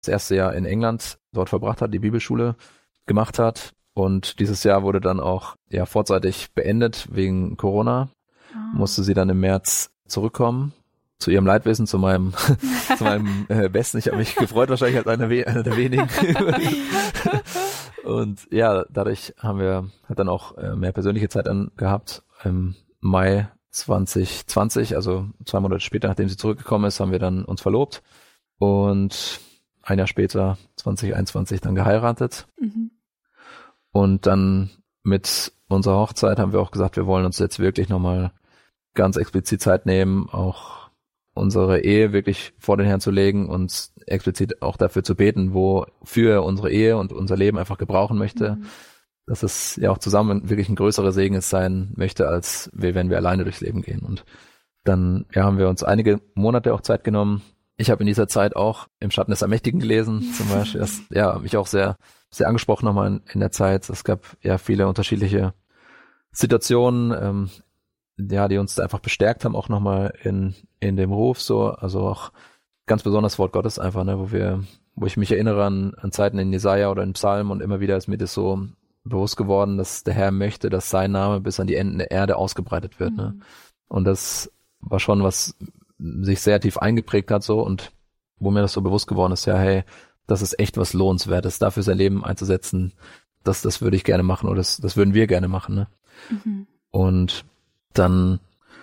das erste Jahr in England dort verbracht hat, die Bibelschule gemacht hat. Und dieses Jahr wurde dann auch vorzeitig beendet wegen Corona. Musste sie dann im März zurückkommen. Zu ihrem Leidwesen, zu meinem Besten. Ich habe mich gefreut, wahrscheinlich als einer der wenigen. Und ja, dadurch hat dann auch mehr persönliche Zeit gehabt. Im Mai 2020, also 2 Monate später, nachdem sie zurückgekommen ist, haben wir dann uns verlobt. Und ein Jahr später, 2021, dann geheiratet. Und dann mit unserer Hochzeit haben wir auch gesagt, wir wollen uns jetzt wirklich nochmal ganz explizit Zeit nehmen, auch unsere Ehe wirklich vor den Herrn zu legen und explizit auch dafür zu beten, wofür er unsere Ehe und unser Leben einfach gebrauchen möchte, dass es ja auch zusammen wirklich ein größerer Segen sein möchte, als wenn wir alleine durchs Leben gehen. Und dann haben wir uns einige Monate auch Zeit genommen. Ich habe in dieser Zeit auch im Schatten des Allmächtigen gelesen, zum Beispiel. Das mich auch sehr, sehr angesprochen nochmal in der Zeit. Es gab viele unterschiedliche Situationen, die uns da einfach bestärkt haben, auch nochmal in dem Ruf so, also auch ganz besonders Wort Gottes einfach, ne, wo ich mich erinnere an Zeiten in Jesaja oder in Psalmen und immer wieder ist mir das so bewusst geworden, dass der Herr möchte, dass sein Name bis an die Enden der Erde ausgebreitet wird, ne. Und das war schon was sich sehr tief eingeprägt hat so und wo mir das so bewusst geworden ist, das ist echt was Lohnenswertes, dafür sein Leben einzusetzen, das würde ich gerne machen oder das würden wir gerne machen, ne. Und dann,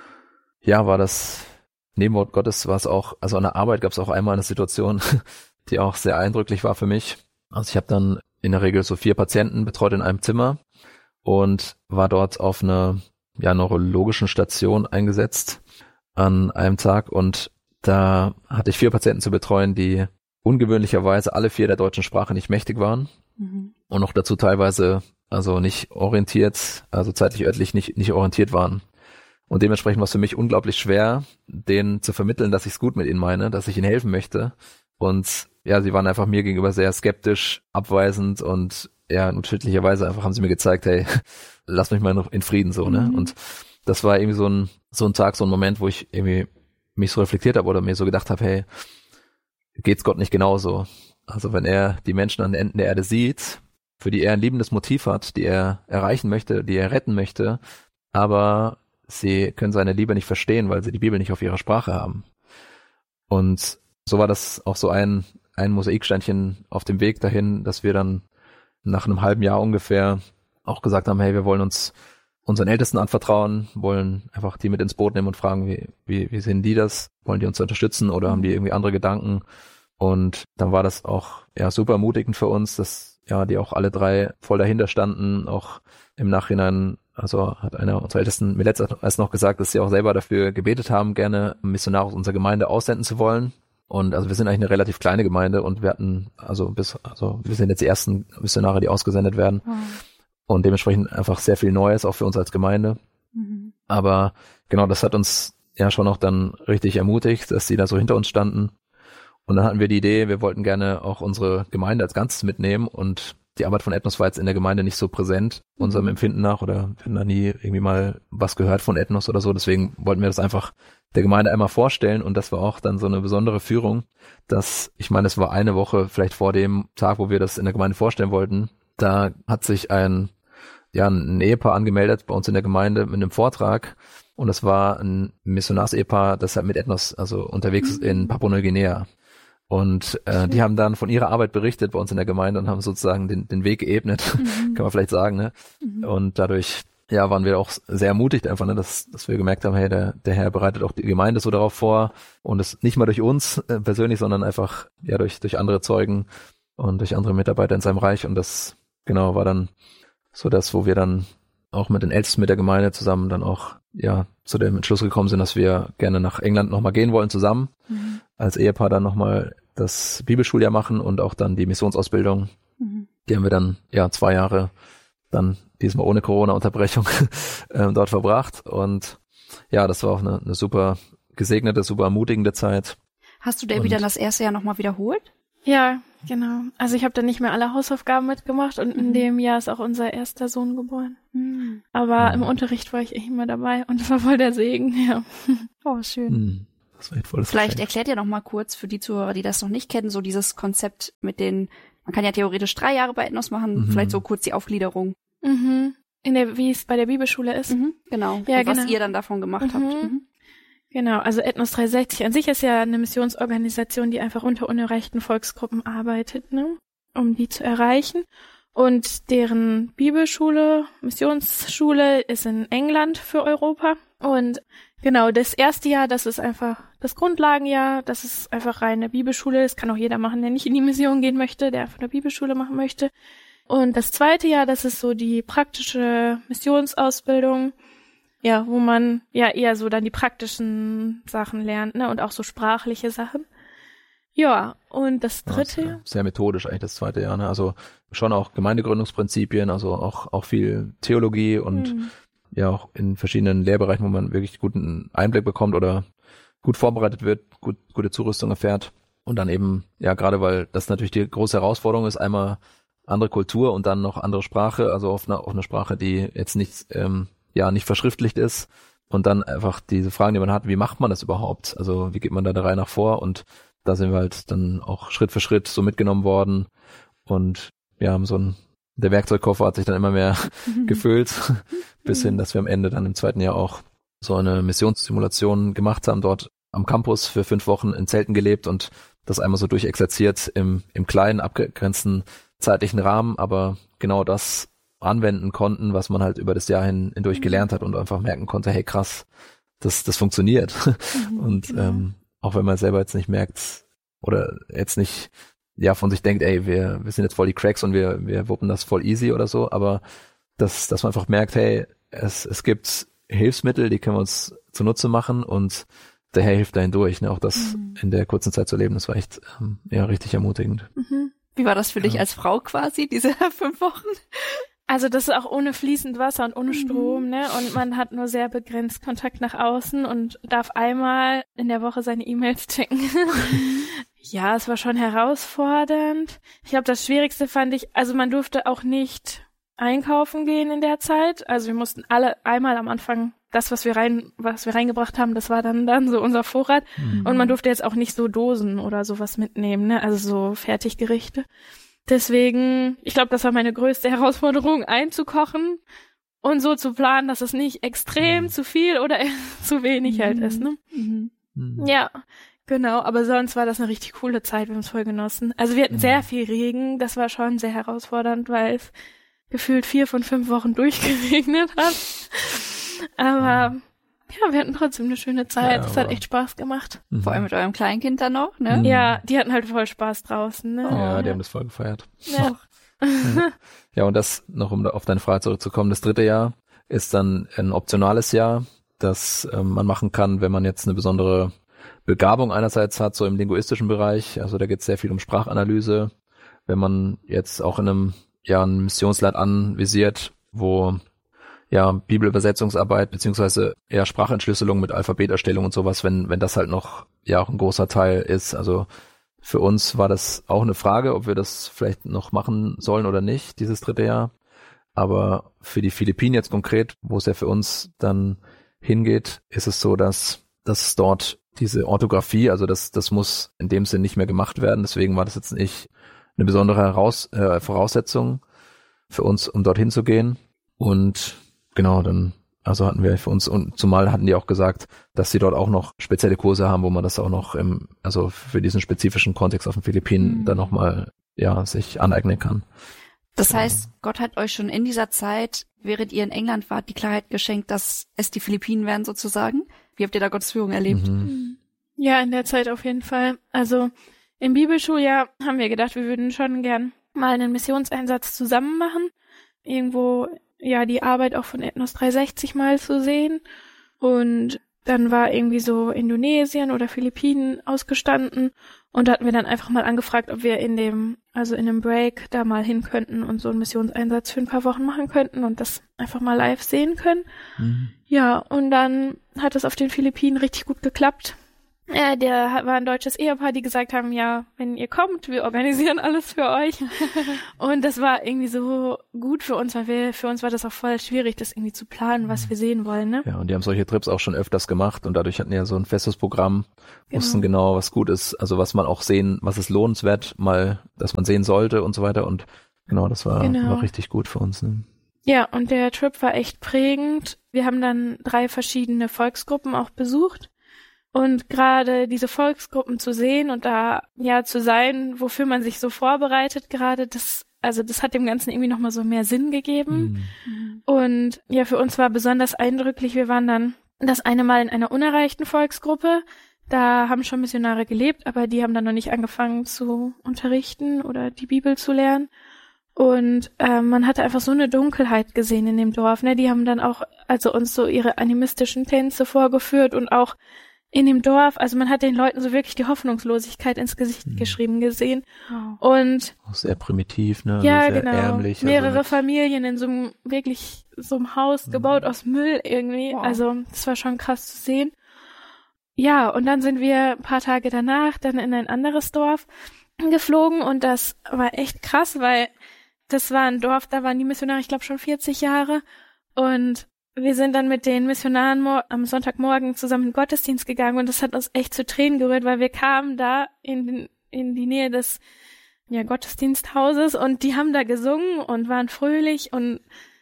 war das, neben Wort Gottes war es auch, also an der Arbeit gab es auch einmal eine Situation, die auch sehr eindrücklich war für mich. Also ich habe dann in der Regel so 4 Patienten betreut in einem Zimmer und war dort auf einer neurologischen Station eingesetzt an einem Tag und da hatte ich 4 Patienten zu betreuen, die ungewöhnlicherweise alle 4 der deutschen Sprache nicht mächtig waren und noch dazu teilweise also nicht orientiert, also zeitlich örtlich nicht orientiert waren. Und dementsprechend war es für mich unglaublich schwer, denen zu vermitteln, dass ich es gut mit ihnen meine, dass ich ihnen helfen möchte. Und sie waren einfach mir gegenüber sehr skeptisch, abweisend und unerträglicherweise einfach haben sie mir gezeigt, hey, lass mich mal noch in Frieden so, ne? Und das war irgendwie so ein Tag, so ein Moment, wo ich irgendwie mich so reflektiert habe oder mir so gedacht habe, hey, geht's Gott nicht genauso? Also wenn er die Menschen an den Enden der Erde sieht, für die er ein liebendes Motiv hat, die er erreichen möchte, die er retten möchte, aber sie können seine Liebe nicht verstehen, weil sie die Bibel nicht auf ihrer Sprache haben. Und so war das auch so ein Mosaiksteinchen auf dem Weg dahin, dass wir dann nach einem halben Jahr ungefähr auch gesagt haben, hey, wir wollen uns unseren Ältesten anvertrauen, wollen einfach die mit ins Boot nehmen und fragen, wie sehen die das? Wollen die uns unterstützen oder haben die irgendwie andere Gedanken? Und dann war das auch super ermutigend für uns, dass die auch alle 3 voll dahinter standen, auch im Nachhinein. Also hat einer unserer Ältesten mir letztens noch gesagt, dass sie auch selber dafür gebetet haben, gerne Missionare aus unserer Gemeinde aussenden zu wollen. Und also wir sind eigentlich eine relativ kleine Gemeinde und wir hatten wir sind jetzt die ersten Missionare, die ausgesendet werden. Und dementsprechend einfach sehr viel Neues, auch für uns als Gemeinde. Aber genau, das hat uns schon auch dann richtig ermutigt, dass die da so hinter uns standen. Und dann hatten wir die Idee, wir wollten gerne auch unsere Gemeinde als Ganzes mitnehmen und die Arbeit von Ethnos war jetzt in der Gemeinde nicht so präsent, unserem Empfinden nach, oder wir haben da nie irgendwie mal was gehört von Ethnos oder so, deswegen wollten wir das einfach der Gemeinde einmal vorstellen und das war auch dann so eine besondere Führung, dass, ich meine, es war eine Woche vielleicht vor dem Tag, wo wir das in der Gemeinde vorstellen wollten, da hat sich ein Ehepaar angemeldet bei uns in der Gemeinde mit einem Vortrag und das war ein Missionarsehepaar, das halt mit Ethnos, also unterwegs ist in Papua-Neuguinea. Und die haben dann von ihrer Arbeit berichtet bei uns in der Gemeinde und haben sozusagen den Weg geebnet, kann man vielleicht sagen, ne? Und dadurch waren wir auch sehr ermutigt einfach, ne, dass wir gemerkt haben, hey, der Herr bereitet auch die Gemeinde so darauf vor und es nicht mal durch uns persönlich, sondern einfach durch andere Zeugen und durch andere Mitarbeiter in seinem Reich und das war dann so das, wo wir dann auch mit den Ältesten mit der Gemeinde zusammen dann auch zu dem Entschluss gekommen sind, dass wir gerne nach England nochmal gehen wollen zusammen, als Ehepaar dann nochmal das Bibelschuljahr machen und auch dann die Missionsausbildung. Die haben wir dann 2 Jahre dann diesmal ohne Corona-Unterbrechung dort verbracht und das war auch eine super gesegnete, super ermutigende Zeit. Hast du Debbie dann das erste Jahr nochmal wiederholt? Ja, genau. Also ich habe dann nicht mehr alle Hausaufgaben mitgemacht und in dem Jahr ist auch unser erster Sohn geboren. Aber im Unterricht war ich echt immer dabei und das war voll der Segen, ja. Oh, schön. Das war echt volles Vielleicht Geschenk. erklärt ihr noch mal kurz für die Zuhörer, die das noch nicht kennen, so dieses Konzept mit den, man kann ja theoretisch 3 Jahre bei Ethnos machen, vielleicht so kurz die Aufgliederung. Mhm. Wie es bei der Bibelschule ist. Genau. Ja, und was genau. ihr dann davon gemacht habt. Genau, also Ethnos 360 an sich ist ja eine Missionsorganisation, die einfach unter unerreichten Volksgruppen arbeitet, ne, um die zu erreichen. Und deren Bibelschule, Missionsschule ist in England für Europa. Und genau, das erste Jahr, das ist einfach das Grundlagenjahr, das ist einfach reine Bibelschule. Das kann auch jeder machen, der nicht in die Mission gehen möchte, der einfach eine Bibelschule machen möchte. Und das zweite Jahr, das ist so die praktische Missionsausbildung, ja, wo man ja eher so dann die praktischen Sachen lernt, ne, und auch so sprachliche Sachen. Ja, und das dritte Jahr. Sehr methodisch eigentlich das zweite Jahr, ne? Also schon auch Gemeindegründungsprinzipien, also auch viel Theologie und ja auch in verschiedenen Lehrbereichen, wo man wirklich guten Einblick bekommt oder gut vorbereitet wird, gute Zurüstung erfährt. Und dann eben, ja, gerade weil das natürlich die große Herausforderung ist, einmal andere Kultur und dann noch andere Sprache, also auf eine Sprache, die jetzt nicht verschriftlicht ist. Und dann einfach diese Fragen, die man hat, wie macht man das überhaupt? Also wie geht man da der Reihe nach vor? Und da sind wir halt dann auch Schritt für Schritt so mitgenommen worden. Und wir haben der Werkzeugkoffer hat sich dann immer mehr gefüllt, bis hin, dass wir am Ende dann im zweiten Jahr auch so eine Missionssimulation gemacht haben, dort am Campus für 5 Wochen in Zelten gelebt und das einmal so durchexerziert im kleinen, abgegrenzten zeitlichen Rahmen, aber genau das anwenden konnten, was man halt über das Jahr hindurch gelernt hat und einfach merken konnte, hey krass, das funktioniert. Und auch wenn man selber jetzt nicht merkt oder jetzt nicht von sich denkt, ey, wir sind jetzt voll die Cracks und wir wuppen das voll easy oder so, aber dass man einfach merkt, hey, es gibt Hilfsmittel, die können wir uns zunutze machen und der Herr hilft da hindurch. Ne? Auch das in der kurzen Zeit zu erleben, das war echt richtig ermutigend. Wie war das für dich als Frau quasi, diese 5 Wochen? Also das ist auch ohne fließend Wasser und ohne Strom, ne? Und man hat nur sehr begrenzt Kontakt nach außen und darf einmal in der Woche seine E-Mails checken. Ja, es war schon herausfordernd. Ich glaube, das Schwierigste fand ich, also man durfte auch nicht einkaufen gehen in der Zeit. Also wir mussten alle einmal am Anfang das, was wir reingebracht haben, das war dann so unser Vorrat. Und man durfte jetzt auch nicht so Dosen oder sowas mitnehmen, ne? Also so Fertiggerichte. Deswegen, ich glaube, das war meine größte Herausforderung, einzukochen und so zu planen, dass es nicht extrem zu viel oder zu wenig halt ist, ne? Ja, genau. Aber sonst war das eine richtig coole Zeit. Wir haben es voll genossen. Also wir hatten sehr viel Regen. Das war schon sehr herausfordernd, weil es gefühlt 4 von 5 Wochen durchgeregnet hat. Aber ja, wir hatten trotzdem eine schöne Zeit. Es hat echt Spaß gemacht. Vor allem mit eurem Kleinkind dann noch, ne? Ja, die hatten halt voll Spaß draußen, ne? Ja, die haben das voll gefeiert. Ja. Ja, und das noch, um auf deine Frage zurückzukommen, das dritte Jahr ist dann ein optionales Jahr, das man machen kann, wenn man jetzt eine besondere Begabung einerseits hat, so im linguistischen Bereich. Also da geht es sehr viel um Sprachanalyse. Wenn man jetzt auch in einem Missionsland anvisiert, wo Bibelübersetzungsarbeit beziehungsweise Sprachentschlüsselung mit Alphabeterstellung und sowas, wenn das halt noch auch ein großer Teil ist. Also für uns war das auch eine Frage, ob wir das vielleicht noch machen sollen oder nicht, dieses dritte Jahr. Aber für die Philippinen jetzt konkret, wo es ja für uns dann hingeht, ist es so, dass dort diese Orthographie, also das muss in dem Sinn nicht mehr gemacht werden. Deswegen war das jetzt nicht eine besondere Voraussetzung für uns, um dorthin zu gehen. Und genau, dann hatten wir für uns, und zumal hatten die auch gesagt, dass sie dort auch noch spezielle Kurse haben, wo man das auch noch für diesen spezifischen Kontext auf den Philippinen dann nochmal sich aneignen kann. Das heißt, Gott hat euch schon in dieser Zeit, während ihr in England wart, die Klarheit geschenkt, dass es die Philippinen werden sozusagen. Wie habt ihr da Gottes Führung erlebt? Ja, in der Zeit auf jeden Fall. Also im Bibelschuljahr haben wir gedacht, wir würden schon gern mal einen Missionseinsatz zusammen machen. Irgendwo die Arbeit auch von Ethnos 360 mal zu sehen. Und dann war irgendwie so Indonesien oder Philippinen ausgestanden. Und da hatten wir dann einfach mal angefragt, ob wir in einem Break da mal hin könnten und so einen Missionseinsatz für ein paar Wochen machen könnten und das einfach mal live sehen können. Ja, und dann hat es auf den Philippinen richtig gut geklappt. Der war ein deutsches Ehepaar, die gesagt haben, ja, wenn ihr kommt, wir organisieren alles für euch. Und das war irgendwie so gut für uns, weil für uns war das auch voll schwierig, das irgendwie zu planen, was wir sehen wollen, ne? Ja, und die haben solche Trips auch schon öfters gemacht und dadurch hatten die ja so ein festes Programm, wussten genau, was gut ist, also was man auch sehen, was ist lohnenswert, mal, dass man sehen sollte und so weiter. Und genau, das war richtig gut für uns, ne? Ja, und der Trip war echt prägend. Wir haben dann 3 verschiedene Volksgruppen auch besucht. Und gerade diese Volksgruppen zu sehen und da ja zu sein, wofür man sich so vorbereitet gerade, das hat dem Ganzen irgendwie nochmal so mehr Sinn gegeben. Und ja, für uns war besonders eindrücklich, wir waren dann das eine Mal in einer unerreichten Volksgruppe. Da haben schon Missionare gelebt, aber die haben dann noch nicht angefangen zu unterrichten oder die Bibel zu lernen. Und man hatte einfach so eine Dunkelheit gesehen in dem Dorf, ne? Die haben dann auch uns so ihre animistischen Tänze vorgeführt und auch in dem Dorf, also man hat den Leuten so wirklich die Hoffnungslosigkeit ins Gesicht geschrieben gesehen. Und auch sehr primitiv, ne? Ja, sehr genau. ärmlich. Mehrere Familien in so einem Haus gebaut aus Müll irgendwie. Wow. Also das war schon krass zu sehen. Ja, und dann sind wir ein paar Tage danach dann in ein anderes Dorf geflogen und das war echt krass, weil das war ein Dorf, da waren die Missionare, ich glaube, schon 40 Jahre und wir sind dann mit den Missionaren am Sonntagmorgen zusammen in den Gottesdienst gegangen und das hat uns echt zu Tränen gerührt, weil wir kamen da in die Nähe des Gottesdiensthauses und die haben da gesungen und waren fröhlich und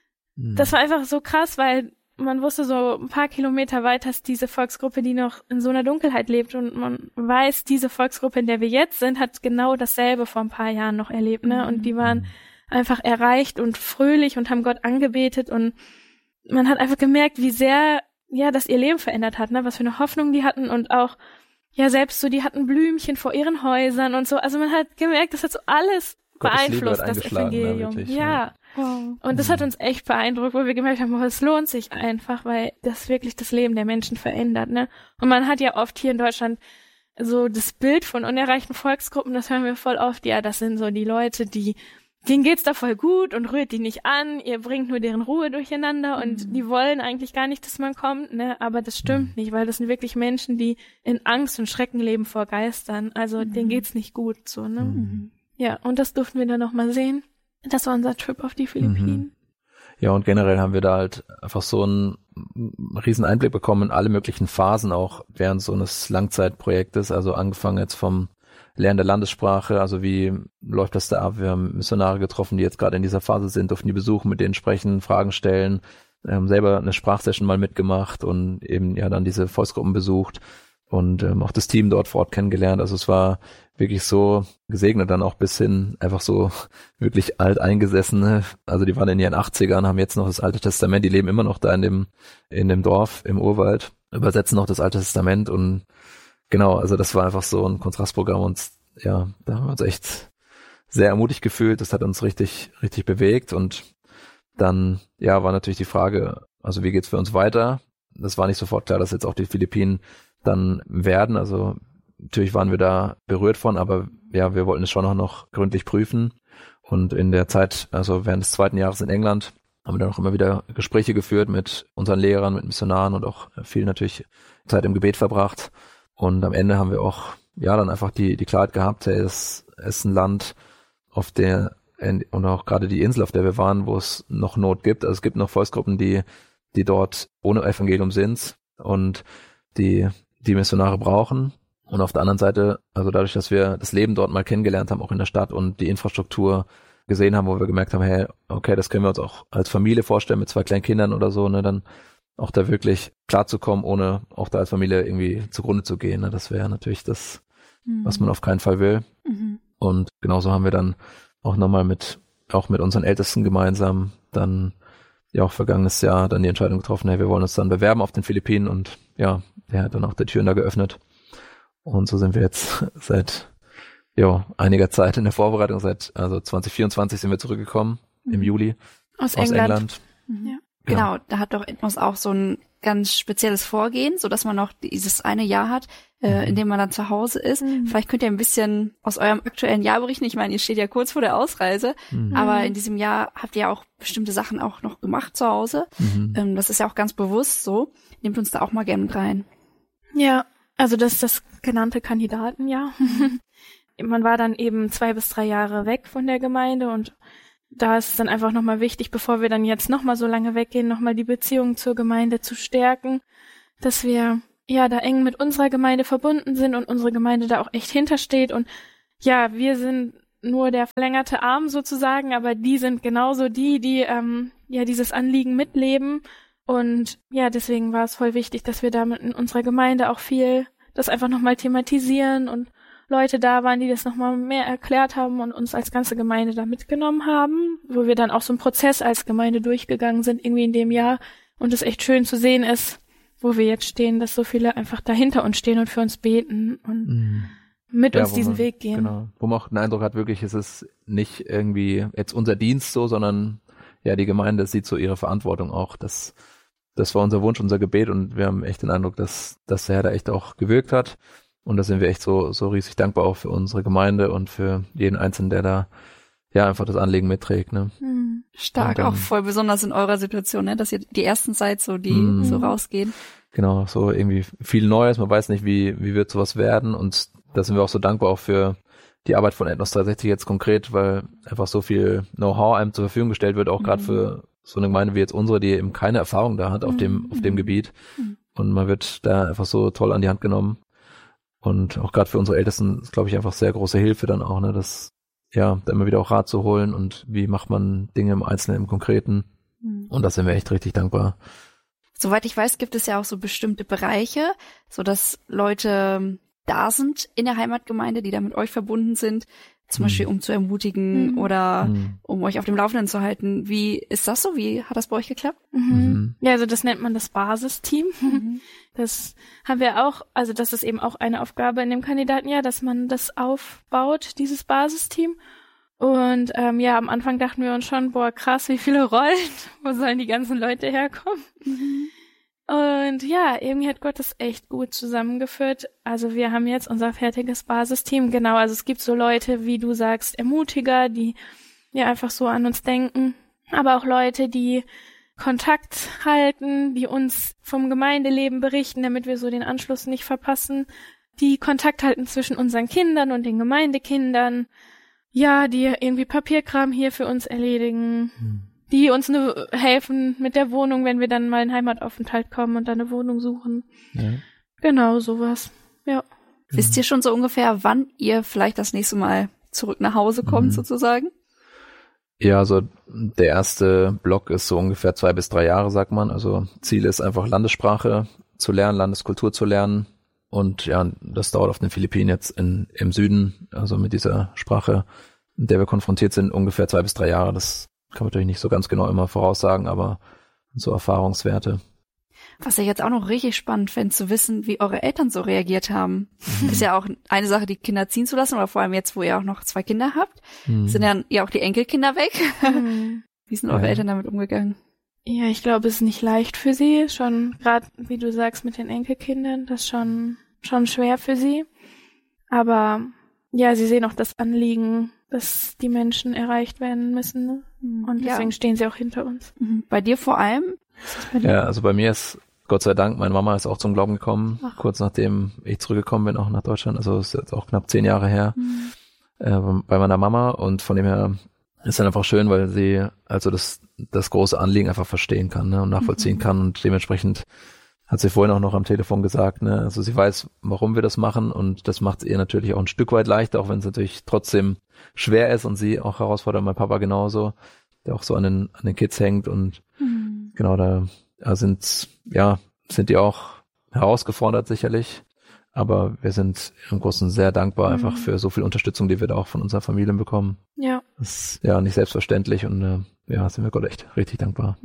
das war einfach so krass, weil man wusste, so ein paar Kilometer weiter ist diese Volksgruppe, die noch in so einer Dunkelheit lebt und man weiß, diese Volksgruppe, in der wir jetzt sind, hat genau dasselbe vor ein paar Jahren noch erlebt, ne? Und die waren einfach erreicht und fröhlich und haben Gott angebetet und man hat einfach gemerkt, wie sehr, das ihr Leben verändert hat, ne, was für eine Hoffnung die hatten und auch, selbst so, die hatten Blümchen vor ihren Häusern und so, also man hat gemerkt, das hat so alles beeinflusst, das Evangelium. Ne, wirklich, ja. Wow. Und das hat uns echt beeindruckt, wo wir gemerkt haben, es lohnt sich einfach, weil das wirklich das Leben der Menschen verändert, ne. Und man hat ja oft hier in Deutschland so das Bild von unerreichten Volksgruppen, das hören wir voll oft, das sind so die Leute, denen geht's da voll gut und rührt die nicht an, ihr bringt nur deren Ruhe durcheinander und die wollen eigentlich gar nicht, dass man kommt, ne, aber das stimmt nicht, weil das sind wirklich Menschen, die in Angst und Schrecken leben vor Geistern, also denen geht's nicht gut, so, ne. Ja, und das durften wir dann nochmal sehen. Das war unser Trip auf die Philippinen. Ja, und generell haben wir da halt einfach so einen riesen Einblick bekommen in alle möglichen Phasen auch während so eines Langzeitprojektes, also angefangen jetzt vom Lernen der Landessprache, also wie läuft das da ab? Wir haben Missionare getroffen, die jetzt gerade in dieser Phase sind, durften die besuchen, mit denen sprechen, Fragen stellen, selber eine Sprachsession mal mitgemacht und eben dann diese Volksgruppen besucht und auch das Team dort vor Ort kennengelernt. Also es war wirklich so gesegnet, dann auch bis hin einfach so wirklich alteingesessene, also die waren in ihren 80ern, haben jetzt noch das Alte Testament, die leben immer noch da in dem Dorf im Urwald, übersetzen noch das Alte Testament und genau, also das war einfach so ein Kontrastprogramm und da haben wir uns echt sehr ermutigt gefühlt, das hat uns richtig, richtig bewegt und dann, war natürlich die Frage, also wie geht's für uns weiter? Das war nicht sofort klar, dass jetzt auch die Philippinen dann werden, also natürlich waren wir da berührt von, aber wir wollten es schon noch gründlich prüfen und in der Zeit, also während des 2. Jahres in England, haben wir dann auch immer wieder Gespräche geführt mit unseren Lehrern, mit Missionaren und auch viel natürlich Zeit im Gebet verbracht. Und am Ende haben wir auch, dann einfach die Klarheit gehabt, es ist ein Land, und auch gerade die Insel, auf der wir waren, wo es noch Not gibt. Also es gibt noch Volksgruppen, die dort ohne Evangelium sind und die Missionare brauchen. Und auf der anderen Seite, also dadurch, dass wir das Leben dort mal kennengelernt haben, auch in der Stadt und die Infrastruktur gesehen haben, wo wir gemerkt haben, hey, okay, das können wir uns auch als Familie vorstellen mit 2 kleinen Kindern oder so, ne, dann auch da wirklich klarzukommen, ohne auch da als Familie irgendwie zugrunde zu gehen. Ne? Das wäre natürlich das, was man auf keinen Fall will. Und genauso haben wir dann auch nochmal mit unseren Ältesten gemeinsam dann auch vergangenes Jahr dann die Entscheidung getroffen, hey, wir wollen uns dann bewerben auf den Philippinen und der hat dann auch die Türen da geöffnet. Und so sind wir jetzt seit einiger Zeit in der Vorbereitung, also 2024 sind wir zurückgekommen, im Juli aus England. Ja. Genau, da hat doch Ethnos auch so ein ganz spezielles Vorgehen, so dass man noch dieses eine Jahr hat, in dem man dann zu Hause ist. Vielleicht könnt ihr ein bisschen aus eurem aktuellen Jahr berichten. Ich meine, ihr steht ja kurz vor der Ausreise, aber in diesem Jahr habt ihr auch bestimmte Sachen auch noch gemacht zu Hause. Das ist ja auch ganz bewusst so. Nehmt uns da auch mal gerne mit rein. Ja, Also das ist das genannte Kandidatenjahr. Man war dann eben 2 bis 3 Jahre weg von der Gemeinde und da ist es dann einfach nochmal wichtig, bevor wir dann jetzt nochmal so lange weggehen, nochmal die Beziehung zur Gemeinde zu stärken, dass wir ja da eng mit unserer Gemeinde verbunden sind und unsere Gemeinde da auch echt hintersteht und ja, wir sind nur der verlängerte Arm sozusagen, aber die sind genauso die ja dieses Anliegen mitleben und ja, deswegen war es voll wichtig, dass wir damit in unserer Gemeinde auch viel das einfach nochmal thematisieren und Leute da waren, die das nochmal mehr erklärt haben und uns als ganze Gemeinde da mitgenommen haben, wo wir dann auch so einen Prozess als Gemeinde durchgegangen sind, irgendwie in dem Jahr. Und es echt schön zu sehen ist, wo wir jetzt stehen, dass so viele einfach dahinter uns stehen und für uns beten und mit uns diesen Weg gehen. Genau. Wo man auch den Eindruck hat, wirklich, es ist nicht irgendwie jetzt unser Dienst so, sondern ja, die Gemeinde sieht so ihre Verantwortung auch. Das war unser Wunsch, unser Gebet und wir haben echt den Eindruck, dass der Herr da echt auch gewirkt hat. Und da sind wir echt so riesig dankbar auch für unsere Gemeinde und für jeden Einzelnen, der da ja einfach das Anliegen mitträgt. Ne? Stark, auch voll besonders in eurer Situation, ne? Dass ihr die Ersten seid, so die so rausgehen. Genau, so irgendwie viel Neues. Man weiß nicht, wie wird sowas werden. Und da sind wir auch so dankbar auch für die Arbeit von Ethnos 360 jetzt konkret, weil einfach so viel Know-how einem zur Verfügung gestellt wird, auch gerade für so eine Gemeinde wie jetzt unsere, die eben keine Erfahrung da hat auf dem Gebiet. Und man wird da einfach so toll an die Hand genommen. Und auch gerade für unsere Ältesten ist, glaube ich, einfach sehr große Hilfe dann auch, ne, das, ja, da immer wieder auch Rat zu holen und wie macht man Dinge im Einzelnen, im Konkreten. Und da sind wir echt richtig dankbar. Soweit ich weiß, gibt es ja auch so bestimmte Bereiche, so dass Leute da sind in der Heimatgemeinde, die da mit euch verbunden sind, zum Beispiel um zu ermutigen oder um euch auf dem Laufenden zu halten. Wie ist das so? Wie hat das bei euch geklappt? Ja, also das nennt man das Basisteam. Das haben wir auch, also das ist eben auch eine Aufgabe in dem Kandidatenjahr, dass man das aufbaut, dieses Basisteam. Und ja, am Anfang dachten wir uns schon, boah, krass, wie viele Rollen, wo sollen die ganzen Leute herkommen? Und ja, irgendwie hat Gott das echt gut zusammengeführt. Also wir haben jetzt unser fertiges Basisteam, genau, also es gibt so Leute, wie du sagst, Ermutiger, die ja einfach so an uns denken, aber auch Leute, die Kontakt halten, die uns vom Gemeindeleben berichten, damit wir so den Anschluss nicht verpassen, die Kontakt halten zwischen unseren Kindern und den Gemeindekindern, ja, die irgendwie Papierkram hier für uns erledigen, die uns helfen mit der Wohnung, wenn wir dann mal in Heimataufenthalt kommen und dann eine Wohnung suchen. Ja. Genau, sowas, ja. Wisst ihr schon so ungefähr, wann ihr vielleicht das nächste Mal zurück nach Hause kommt, sozusagen? Ja, also der erste Block ist so ungefähr 2 bis 3 Jahre, sagt man. Also Ziel ist einfach Landessprache zu lernen, Landeskultur zu lernen. Und ja, das dauert auf den Philippinen jetzt im Süden, also mit dieser Sprache, mit der wir konfrontiert sind, ungefähr 2 bis 3 Jahre. Das kann man natürlich nicht so ganz genau immer voraussagen, aber so Erfahrungswerte. Was ich jetzt auch noch richtig spannend fände, zu wissen, wie eure Eltern so reagiert haben. Ist ja auch eine Sache, die Kinder ziehen zu lassen, oder vor allem jetzt, wo ihr auch noch 2 Kinder habt, sind ja auch die Enkelkinder weg. Wie sind eure Eltern damit umgegangen? Ja, ich glaube, es ist nicht leicht für sie. Schon, gerade wie du sagst, mit den Enkelkindern, das ist schon schwer für sie. Aber ja, sie sehen auch das Anliegen, dass die Menschen erreicht werden müssen. Ne? Und deswegen stehen sie auch hinter uns. Bei dir vor allem? Ja, also bei mir ist, Gott sei Dank, meine Mama ist auch zum Glauben gekommen, kurz nachdem ich zurückgekommen bin, auch nach Deutschland. Also ist jetzt auch knapp 10 Jahre her, bei meiner Mama. Und von dem her ist dann einfach schön, weil sie also das große Anliegen einfach verstehen kann, ne, und nachvollziehen kann. Und dementsprechend hat sie vorhin auch noch am Telefon gesagt, ne, also sie weiß, warum wir das machen, und das macht es ihr natürlich auch ein Stück weit leichter, auch wenn es natürlich trotzdem schwer ist und sie auch herausfordert, mein Papa genauso, der auch so an den Kids hängt, und genau, da sind die auch herausgefordert sicherlich, aber wir sind im Großen sehr dankbar einfach für so viel Unterstützung, die wir da auch von unseren Familien bekommen. Ja. Das ist ja nicht selbstverständlich, und sind wir Gott echt richtig dankbar.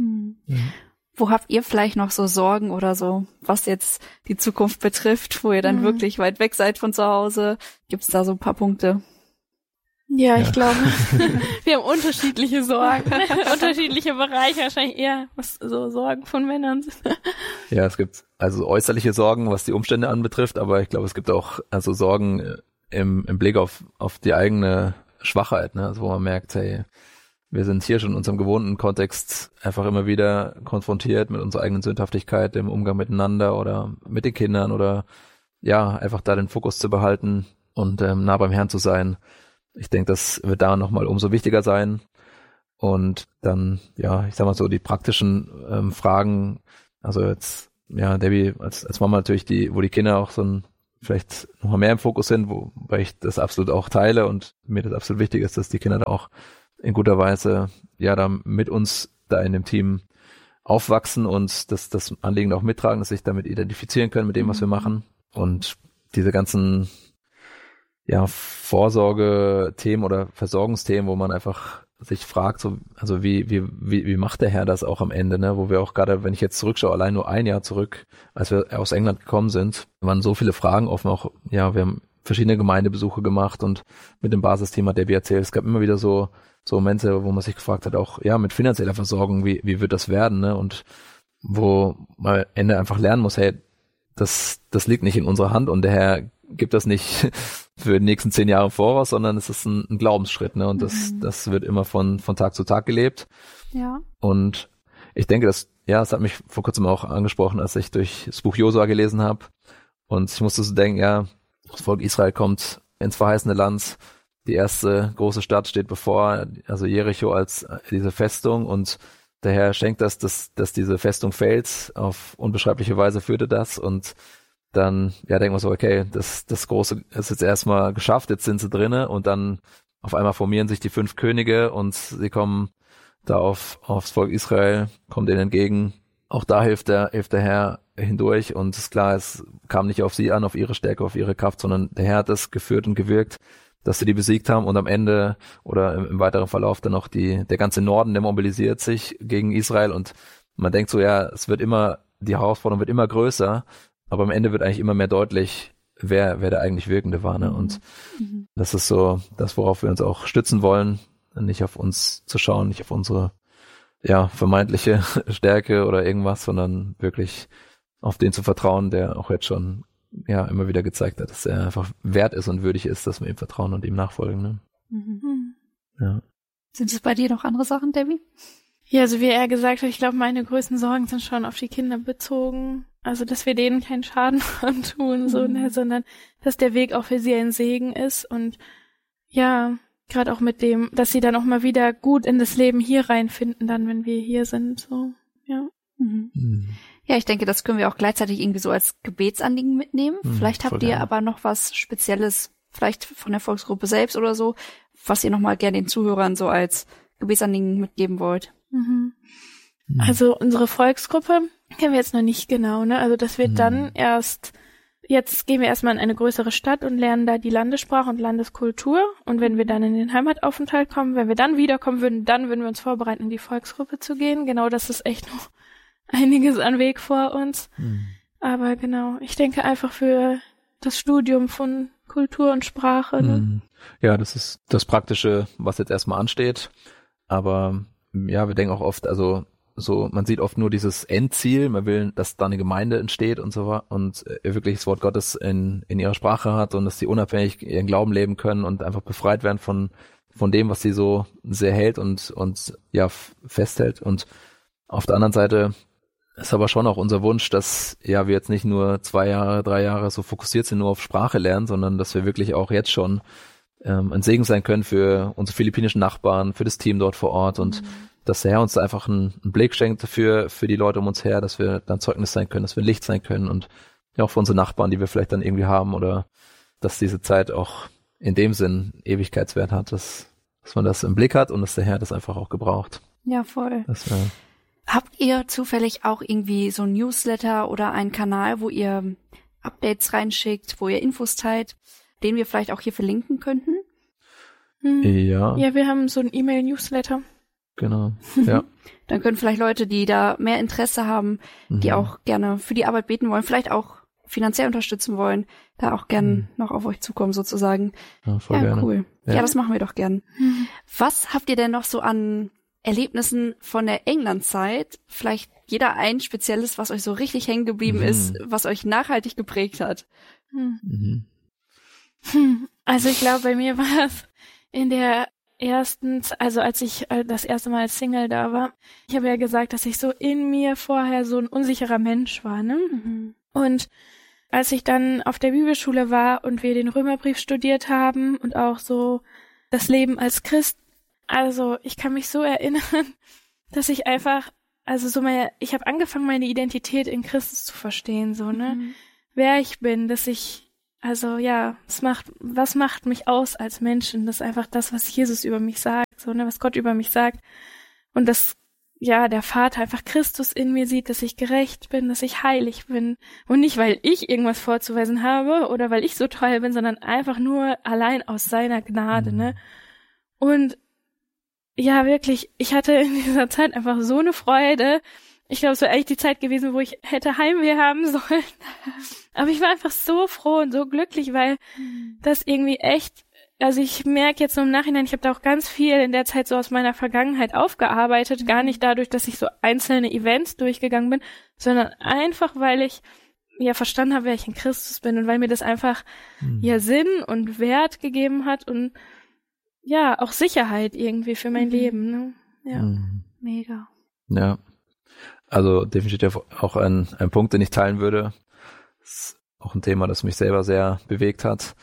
Wo habt ihr vielleicht noch so Sorgen oder so, was jetzt die Zukunft betrifft, wo ihr dann wirklich weit weg seid von zu Hause? Gibt's da so ein paar Punkte? Ja, ich glaube, wir haben unterschiedliche Sorgen, unterschiedliche Bereiche, wahrscheinlich eher, was so Sorgen von Männern sind. Ja, es gibt also äußerliche Sorgen, was die Umstände anbetrifft, aber ich glaube, es gibt auch also Sorgen im Blick auf die eigene Schwachheit, ne? Also wo man merkt, hey, wir sind hier schon in unserem gewohnten Kontext einfach immer wieder konfrontiert mit unserer eigenen Sündhaftigkeit im Umgang miteinander oder mit den Kindern oder einfach da den Fokus zu behalten und nah beim Herrn zu sein. Ich denke, das wird da nochmal umso wichtiger sein. Und dann, ich sag mal so, die praktischen Fragen, also jetzt, Debbie als Mama natürlich, wo die Kinder auch vielleicht nochmal mehr im Fokus sind, wobei ich das absolut auch teile und mir das absolut wichtig ist, dass die Kinder da auch in guter Weise, da mit uns da in dem Team aufwachsen und das Anliegen auch mittragen, dass sich damit identifizieren können mit dem, was wir machen. Und diese ganzen, Vorsorge-Themen oder Versorgungsthemen, wo man einfach sich fragt, so, also wie macht der Herr das auch am Ende, ne? Wo wir auch gerade, wenn ich jetzt zurückschaue, allein nur ein Jahr zurück, als wir aus England gekommen sind, waren so viele Fragen offen, auch, wir haben verschiedene Gemeindebesuche gemacht und mit dem Basisthema Debbie erzählt, es gab immer wieder so Momente, wo man sich gefragt hat, auch, mit finanzieller Versorgung, wie wird das werden, ne? Und wo man am Ende einfach lernen muss, hey, das liegt nicht in unserer Hand und der Herr gibt das nicht für die nächsten 10 Jahre voraus, sondern es ist ein Glaubensschritt, ne? Und das wird immer von Tag zu Tag gelebt. Ja. Und ich denke, das hat mich vor kurzem auch angesprochen, als ich durch das Buch Josua gelesen habe. Und ich musste so denken, das Volk Israel kommt ins verheißene Land. Die erste große Stadt steht bevor, also Jericho als diese Festung, und der Herr schenkt dass diese Festung fällt. Auf unbeschreibliche Weise führte das, und dann, denken wir so, okay, das Große ist jetzt erstmal geschafft, jetzt sind sie drinne, und dann auf einmal formieren sich die 5 Könige und sie kommen da aufs Volk Israel, kommt ihnen entgegen. Auch da hilft der Herr hindurch, und es ist klar, es kam nicht auf sie an, auf ihre Stärke, auf ihre Kraft, sondern der Herr hat es geführt und gewirkt, dass sie die besiegt haben, und am Ende oder im weiteren Verlauf dann auch der ganze Norden, der mobilisiert sich gegen Israel, und man denkt so, es wird immer, die Herausforderung wird immer größer, aber am Ende wird eigentlich immer mehr deutlich, wer der eigentlich Wirkende war, ne? Und das ist so das, worauf wir uns auch stützen wollen, nicht auf uns zu schauen, nicht auf unsere vermeintliche Stärke oder irgendwas, sondern wirklich auf den zu vertrauen, der auch jetzt schon immer wieder gezeigt hat, dass er einfach wert ist und würdig ist, dass wir ihm vertrauen und ihm nachfolgen. Ne? Ja. Sind es bei dir noch andere Sachen, Debbie? Ja, also wie er gesagt hat, ich glaube, meine größten Sorgen sind schon auf die Kinder bezogen. Also, dass wir denen keinen Schaden antun, sondern dass der Weg auch für sie ein Segen ist, und gerade auch mit dem, dass sie dann auch mal wieder gut in das Leben hier reinfinden, dann, wenn wir hier sind, so, ja. Ja, ich denke, das können wir auch gleichzeitig irgendwie so als Gebetsanliegen mitnehmen. Vielleicht habt ihr aber noch was Spezielles, vielleicht von der Volksgruppe selbst oder so, was ihr nochmal gerne den Zuhörern so als Gebetsanliegen mitgeben wollt. Also unsere Volksgruppe kennen wir jetzt noch nicht genau, ne? Also das wird dann jetzt gehen wir erstmal in eine größere Stadt und lernen da die Landessprache und Landeskultur. Und wenn wir dann in den Heimataufenthalt kommen, wenn wir dann wiederkommen würden, dann würden wir uns vorbereiten, in die Volksgruppe zu gehen. Genau, das ist echt noch einiges an Weg vor uns. Aber genau, ich denke einfach für das Studium von Kultur und Sprache. Ne? Ja, das ist das Praktische, was jetzt erstmal ansteht. Aber wir denken auch oft, also so, man sieht oft nur dieses Endziel, man will, dass da eine Gemeinde entsteht und so und wirklich das Wort Gottes in ihrer Sprache hat und dass sie unabhängig ihren Glauben leben können und einfach befreit werden von dem, was sie so sehr hält und festhält. Und auf der anderen Seite ist aber schon auch unser Wunsch, dass wir jetzt nicht nur 2 Jahre, 3 Jahre so fokussiert sind, nur auf Sprache lernen, sondern dass wir wirklich auch jetzt schon ein Segen sein können für unsere philippinischen Nachbarn, für das Team dort vor Ort und dass der Herr uns da einfach einen Blick schenkt für die Leute um uns her, dass wir dann Zeugnis sein können, dass wir Licht sein können und ja auch für unsere Nachbarn, die wir vielleicht dann irgendwie haben, oder dass diese Zeit auch in dem Sinn Ewigkeitswert hat, dass man das im Blick hat und dass der Herr das einfach auch gebraucht. Ja, voll. Habt ihr zufällig auch irgendwie so ein Newsletter oder einen Kanal, wo ihr Updates reinschickt, wo ihr Infos teilt, den wir vielleicht auch hier verlinken könnten? Ja. Ja, wir haben so ein E-Mail-Newsletter. Genau, ja. Dann können vielleicht Leute, die da mehr Interesse haben, die auch gerne für die Arbeit beten wollen, vielleicht auch finanziell unterstützen wollen, da auch gern noch auf euch zukommen sozusagen. Ja, voll gerne. Cool. Ja, das machen wir doch gern. Was habt ihr denn noch so an Erlebnissen von der England-Zeit? Vielleicht jeder ein spezielles, was euch so richtig hängen geblieben ist, was euch nachhaltig geprägt hat? Also ich glaube, bei mir war es in der als ich das erste Mal als Single da war, ich habe ja gesagt, dass ich so in mir vorher so ein unsicherer Mensch war, ne? Und als ich dann auf der Bibelschule war und wir den Römerbrief studiert haben und auch so das Leben als Christ, also ich kann mich so erinnern, dass ich einfach, ich habe angefangen, meine Identität in Christus zu verstehen, so, ne? Wer ich bin, dass ich, was macht mich aus als Menschen? Das ist einfach das, was Jesus über mich sagt, so, ne, was Gott über mich sagt. Und dass, der Vater einfach Christus in mir sieht, dass ich gerecht bin, dass ich heilig bin. Und nicht, weil ich irgendwas vorzuweisen habe oder weil ich so toll bin, sondern einfach nur allein aus seiner Gnade, ne? Und ja, wirklich, ich hatte in dieser Zeit einfach so eine Freude. Ich glaube, es wäre eigentlich die Zeit gewesen, wo ich hätte Heimweh haben sollen. Aber ich war einfach so froh und so glücklich, weil das irgendwie echt, also ich merke jetzt so im Nachhinein, ich habe da auch ganz viel in der Zeit so aus meiner Vergangenheit aufgearbeitet. Gar nicht dadurch, dass ich so einzelne Events durchgegangen bin, sondern einfach, weil ich verstanden habe, wer ich in Christus bin und weil mir das einfach Sinn und Wert gegeben hat und auch Sicherheit irgendwie für mein Leben. Ne? Ja, mega. Ja, also definitiv auch ein Punkt, den ich teilen würde. Das ist auch ein Thema, das mich selber sehr bewegt hat.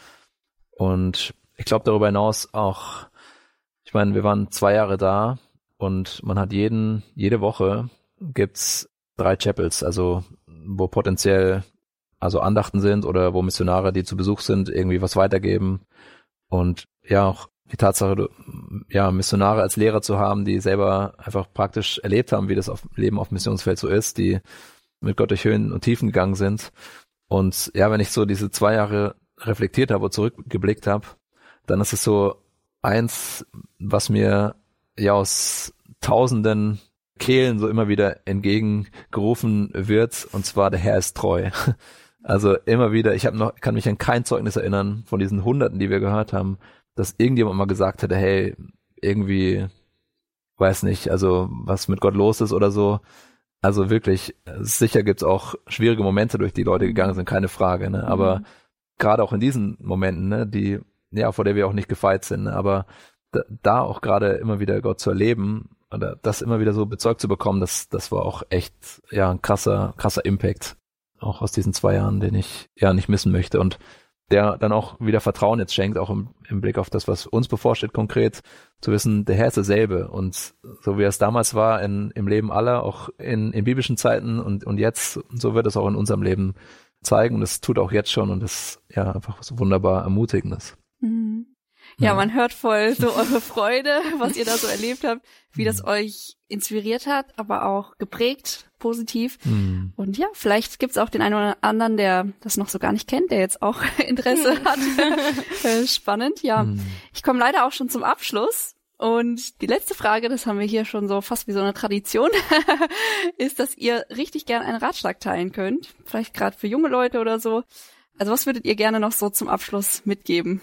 Und ich glaube darüber hinaus auch, ich meine, wir waren 2 Jahre da und man hat jede Woche gibt's 3 Chapels, also wo potenziell Andachten sind oder wo Missionare, die zu Besuch sind, irgendwie was weitergeben. Und auch die Tatsache, Missionare als Lehrer zu haben, die selber einfach praktisch erlebt haben, wie das Leben auf dem Missionsfeld so ist, die mit Gott durch Höhen und Tiefen gegangen sind. Und wenn ich so diese 2 Jahre reflektiert habe und zurückgeblickt habe, dann ist es so eins, was mir aus tausenden Kehlen so immer wieder entgegengerufen wird, und zwar der Herr ist treu. Also immer wieder, kann mich an kein Zeugnis erinnern von diesen Hunderten, die wir gehört haben, dass irgendjemand mal gesagt hätte, hey, irgendwie, weiß nicht, also was mit Gott los ist oder so. Also wirklich, sicher gibt's auch schwierige Momente, durch die Leute gegangen sind, keine Frage, ne? Aber gerade auch in diesen Momenten, ne, die, vor der wir auch nicht gefeit sind, ne? Aber da auch gerade immer wieder Gott zu erleben oder das immer wieder so bezeugt zu bekommen, das war auch echt, ein krasser Impact. Auch aus diesen 2 Jahren, den ich nicht missen möchte und der dann auch wieder Vertrauen jetzt schenkt, auch im Blick auf das, was uns bevorsteht konkret, zu wissen, der Herr ist derselbe und so wie es damals war im Leben aller, auch in biblischen Zeiten und jetzt, so wird es auch in unserem Leben zeigen und es tut auch jetzt schon und das einfach so wunderbar Ermutigendes. Ja, man hört voll so eure Freude, was ihr da so erlebt habt, wie das euch inspiriert hat, aber auch geprägt, positiv. Und vielleicht gibt's auch den einen oder anderen, der das noch so gar nicht kennt, der jetzt auch Interesse hat. Spannend, Ich komme leider auch schon zum Abschluss. Und die letzte Frage, das haben wir hier schon so fast wie so eine Tradition, ist, dass ihr richtig gern einen Ratschlag teilen könnt. Vielleicht gerade für junge Leute oder so. Also was würdet ihr gerne noch so zum Abschluss mitgeben?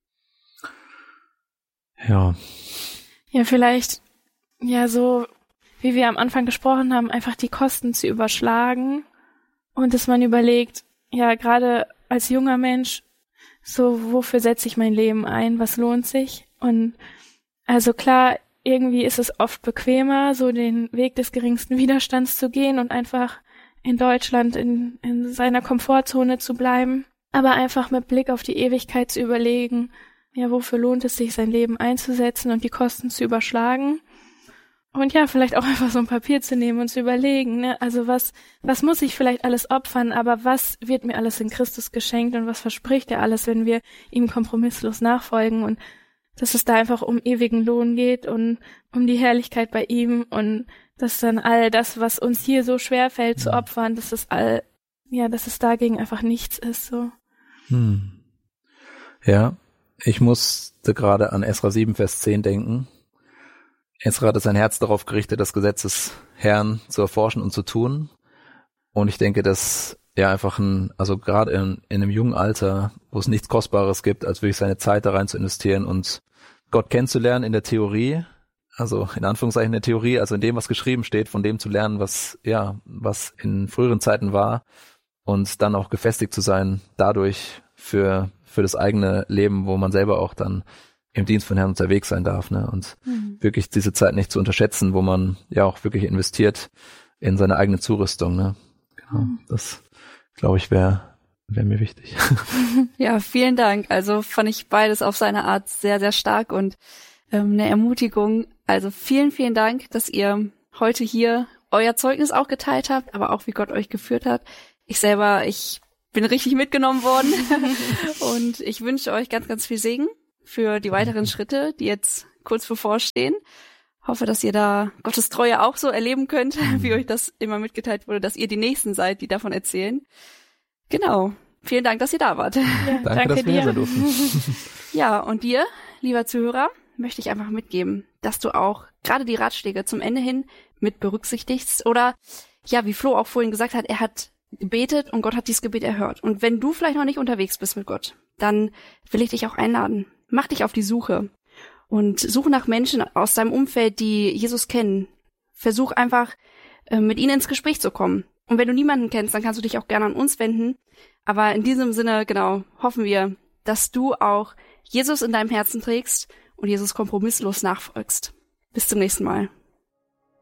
Ja, vielleicht, so wie wir am Anfang gesprochen haben, einfach die Kosten zu überschlagen und dass man überlegt, gerade als junger Mensch, so wofür setze ich mein Leben ein, was lohnt sich? Und also klar, irgendwie ist es oft bequemer, so den Weg des geringsten Widerstands zu gehen und einfach in Deutschland in seiner Komfortzone zu bleiben, aber einfach mit Blick auf die Ewigkeit zu überlegen, wofür lohnt es sich, sein Leben einzusetzen und die Kosten zu überschlagen? Und vielleicht auch einfach so ein Papier zu nehmen und zu überlegen, ne? Also was muss ich vielleicht alles opfern, aber was wird mir alles in Christus geschenkt und was verspricht er alles, wenn wir ihm kompromisslos nachfolgen und dass es da einfach um ewigen Lohn geht und um die Herrlichkeit bei ihm und dass dann all das, was uns hier so schwer fällt zu opfern, dass es dagegen einfach nichts ist, so. Ja. Ich musste gerade an Esra 7, Vers 10 denken. Esra hatte sein Herz darauf gerichtet, das Gesetz des Herrn zu erforschen und zu tun. Und ich denke, dass einfach gerade in einem jungen Alter, wo es nichts Kostbares gibt, als wirklich seine Zeit da rein zu investieren und Gott kennenzulernen in der Theorie, also in Anführungszeichen in der Theorie, also in dem, was geschrieben steht, von dem zu lernen, was in früheren Zeiten war und dann auch gefestigt zu sein, dadurch für das eigene Leben, wo man selber auch dann im Dienst von Herrn unterwegs sein darf, ne? Und wirklich diese Zeit nicht zu unterschätzen, wo man auch wirklich investiert in seine eigene Zurüstung, ne? Genau. Das, glaube ich, wäre wäre mir wichtig. Ja, vielen Dank. Also fand ich beides auf seine Art sehr, sehr stark und eine Ermutigung. Also vielen, vielen Dank, dass ihr heute hier euer Zeugnis auch geteilt habt, aber auch wie Gott euch geführt hat. Ich bin richtig mitgenommen worden und ich wünsche euch ganz, ganz viel Segen für die weiteren Schritte, die jetzt kurz bevorstehen. Hoffe, dass ihr da Gottes Treue auch so erleben könnt, wie euch das immer mitgeteilt wurde, dass ihr die Nächsten seid, die davon erzählen. Genau. Vielen Dank, dass ihr da wart. Ja, Danke, dass wir hier sein durften. Ja, und dir, lieber Zuhörer, möchte ich einfach mitgeben, dass du auch gerade die Ratschläge zum Ende hin mit berücksichtigst oder, ja, wie Flo auch vorhin gesagt hat, er hat gebetet und Gott hat dieses Gebet erhört. Und wenn du vielleicht noch nicht unterwegs bist mit Gott, dann will ich dich auch einladen. Mach dich auf die Suche und suche nach Menschen aus deinem Umfeld, die Jesus kennen. Versuch einfach, mit ihnen ins Gespräch zu kommen. Und wenn du niemanden kennst, dann kannst du dich auch gerne an uns wenden. Aber in diesem Sinne, genau, hoffen wir, dass du auch Jesus in deinem Herzen trägst und Jesus kompromisslos nachfolgst. Bis zum nächsten Mal.